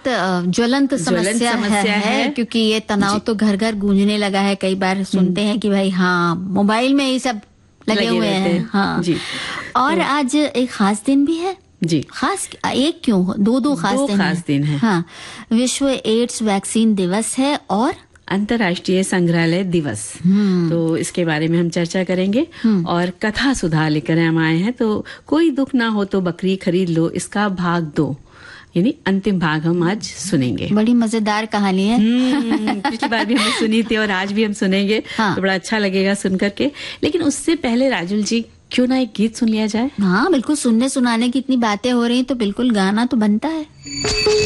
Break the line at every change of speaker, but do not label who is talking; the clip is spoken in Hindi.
ज्वलंत समस्या है क्योंकि ये तनाव तो घर घर गूंजने लगा है। कई बार सुनते हैं कि भाई हाँ मोबाइल में ही सब लगे हुए हैं। हाँ जी। और आज एक खास दिन भी है
जी।
खास एक क्यों, दो खास दिन है। हाँ, विश्व एड्स वैक्सीन दिवस है और
अंतर्राष्ट्रीय संग्रहालय दिवस। तो इसके बारे में हम चर्चा करेंगे और कथा सुधा लेकर हम आए हैं। तो कोई दुख ना हो तो बकरी खरीद लो, इसका भाग 2 यानी अंतिम भाग हम आज सुनेंगे।
बड़ी मजेदार कहानी है।
पिछली बार भी हमने सुनी थी और आज भी हम सुनेंगे। हाँ। तो बड़ा अच्छा लगेगा सुन करके। लेकिन उससे पहले राजुल जी क्यों ना एक गीत सुन लिया जाए।
हाँ बिल्कुल, सुनने सुनाने की इतनी बातें हो रही तो बिल्कुल गाना तो बनता है।